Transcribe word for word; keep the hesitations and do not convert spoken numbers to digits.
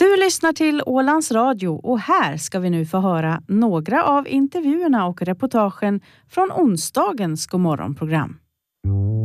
Du lyssnar till Ålands Radio och här ska vi nu få höra några av intervjuerna och reportagen från onsdagens Godmorgonprogram.